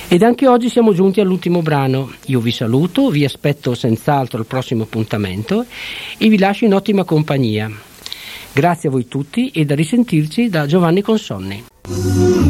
Ed anche oggi siamo giunti all'ultimo brano. Io vi saluto, vi aspetto senz'altro al prossimo appuntamento e vi lascio in ottima compagnia. Grazie a voi tutti e da risentirci da Giovanni Consonni.